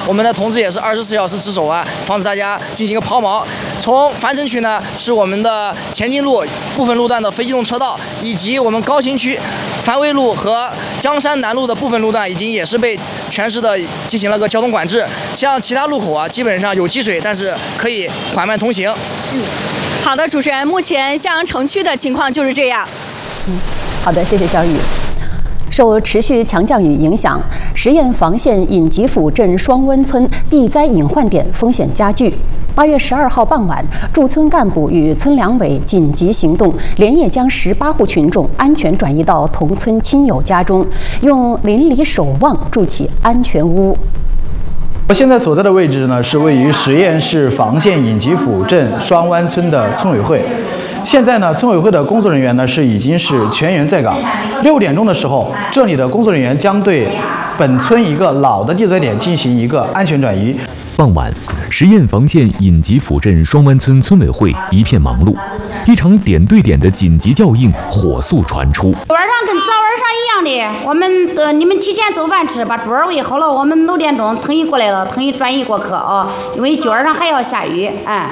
我们的同志也是24小时值守啊，防止大家进行一个抛锚。从樊城区呢，是我们的前进路部分路段的非机动车道，以及我们高新区樊围路和江山南路的部分路段，已经也是被全市的进行了个交通管制。像其他路口啊，基本上有积水，但是可以缓慢通行。 好的，主持人，目前襄阳城区的情况就是这样。 好的，谢谢小雨。受持续强降雨影响，十堰房县尹吉甫镇双温村地灾隐患点风险加剧。8月12号傍晚，驻村干部与村两委紧急行动，连夜将18户群众安全转移到同村亲友家中，用邻里守望筑起安全屋。 我现在所在的位置呢，是位于十堰市房县尹吉甫镇双湾村的村委会。现在呢，村委会的工作人员呢已经是全员在岗。6点钟的时候，这里的工作人员将对本村一个老的地灾点进行一个安全转移。 傍晚，十堰房县尹吉甫镇双湾村村委会一片忙碌，一场点对点的紧急叫应火速传出。 晚上跟早晚上一样的，你们提前做饭吃，把桌儿围好了。我们6点钟特意过来了，特意转移过客啊，因为今晚上还要下雨。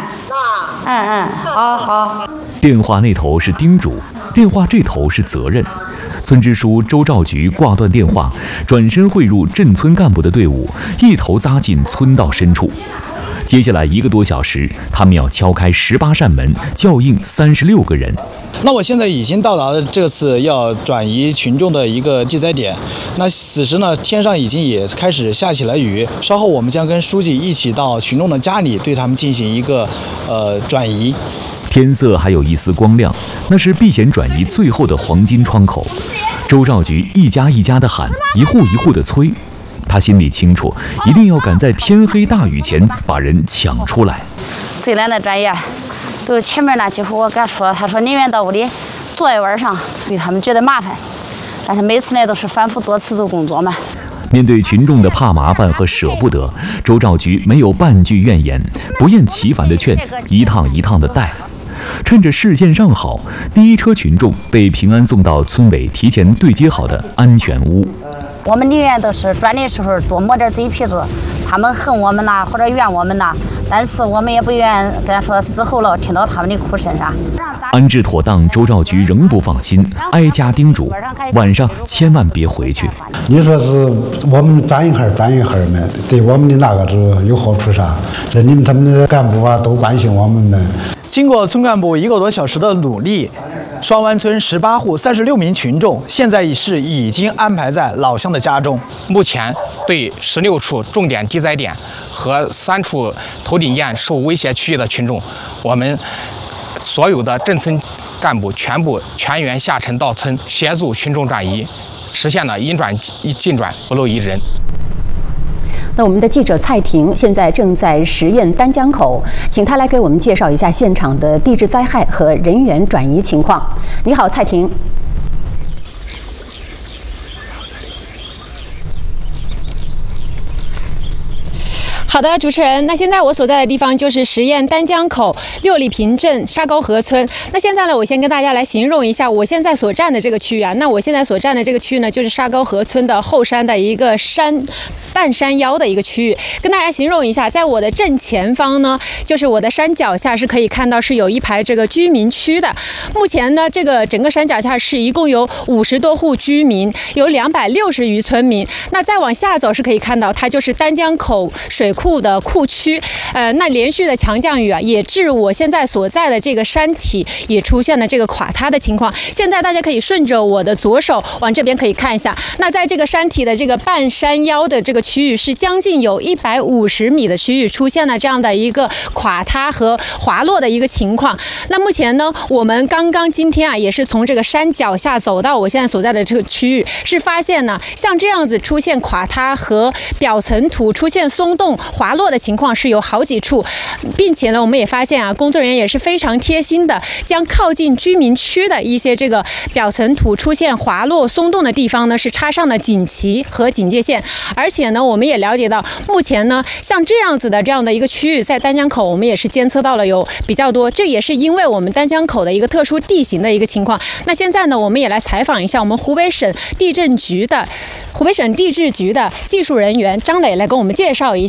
好。 电话那头是叮嘱，电话这头是责任。村支书周兆菊挂断电话，转身汇入镇村干部的队伍，一头扎进村道深处。接下来1个多小时，他们要敲开18扇门，叫应36个人。 那我现在已经到达了这次要转移群众的一个地灾点。那此时呢，天上已经也开始下起了雨。稍后我们将跟书记一起到群众的家里，对他们进行一个转移。 天色还有一丝光亮，那是避险转移最后的黄金窗口。周兆菊一家一家的喊，一户一户的催。他心里清楚，一定要赶在天黑大雨前把人抢出来。 最难的专业，都前面那几户我跟他说，他说宁愿到屋里坐一晚上，对他们觉得麻烦，但是每次呢都是反复多次做工作嘛。 面对群众的怕麻烦和舍不得，周兆菊没有半句怨言，不厌其烦的劝，一趟一趟的带。趁着视线尚好，第一车群众被平安送到村委提前对接好的安全屋。 我们宁愿都是转的时候多抹点嘴皮子，他们恨我们呐，或者怨我们呐，但是我们也不愿跟他说死后了听到他们的哭声上。 安置妥当，周兆菊仍不放心，挨家叮嘱，晚上千万别回去。 你说是我们转一会儿嘛，对我们的那个是有好处啥？这你们他们的干部啊都关心我们们。 经过村干部1个多小时的努力，双湾村18户36名群众现在已经安排在老乡的家中。 目前对16处重点地灾点和3处头顶堰受威胁区域的群众，我们所有的镇村干部全员下沉到村，协助群众转移，实现了应转尽转，不漏一人。 那我们的记者蔡婷现在正在十堰丹江口，请他来给我们介绍一下现场的地质灾害和人员转移情况。你好，蔡婷。 好的，主持人，那现在我所在的地方就是十堰丹江口6里坪镇沙高河村。那现在呢，我先跟大家来形容一下我现在所站的这个区域啊。那我现在所站的这个区域呢，就是沙高河村的后山的一个半山腰的一个区域，跟大家形容一下，在我的正前方呢，就是我的山脚下是可以看到是有一排这个居民区的。目前呢，这个整个山脚下是一共有50多户居民，有260余村民。那再往下走是可以看到，它就是丹江口水库的库区。那连续的强降雨啊，也致我现在所在的这个山体也出现了这个垮塌的情况。现在大家可以顺着我的左手往这边可以看一下，那在这个山体的这个半山腰的这个区域是将近有150米的区域出现了这样的一个垮塌和滑落的一个情况。那目前呢，我们今天啊也是从这个山脚下走到我现在所在的这个区域，是发现呢像这样子出现垮塌和表层土出现松动滑落的情况是有好几处，并且呢我们也发现啊，工作人员也是非常贴心的，将靠近居民区的一些这个表层土出现滑落松动的地方呢是插上了警旗和警戒线。而且呢我们也了解到，目前呢像这样的一个区域在丹江口我们也是监测到了有比较多，这也是因为我们丹江口的一个特殊地形的一个情况。那现在呢我们也来采访一下我们湖北省地质局的技术人员张磊，来跟我们介绍一下